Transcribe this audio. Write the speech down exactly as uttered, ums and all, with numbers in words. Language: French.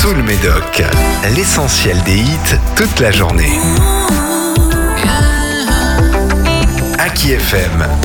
tout le Médoc. L'essentiel des hits toute la journée. Aki F M.